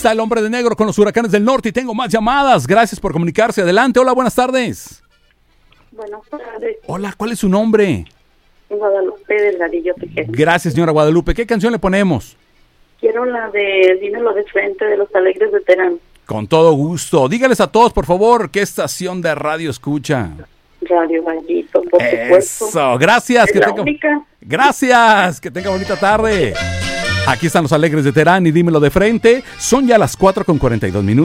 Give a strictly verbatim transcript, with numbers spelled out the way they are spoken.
Está el hombre de negro con los huracanes del norte y tengo más llamadas. Gracias por comunicarse. Adelante. Hola, buenas tardes. Buenas tardes. Hola, ¿cuál es su nombre? Guadalupe Delgadillo Tejeda. Gracias, señora Guadalupe. ¿Qué canción le ponemos? Quiero la de Dímelo de Frente de Los Alegres de Terán. Con todo gusto. Dígales a todos, por favor, ¿qué estación de radio escucha? Radio Gallito, por supuesto. Eso, gracias. Es Que la tenga... única. Gracias, que tenga bonita tarde. Aquí están Los Alegres de Terán y Dímelo de Frente. Son ya las cuatro con cuarenta y dos minutos.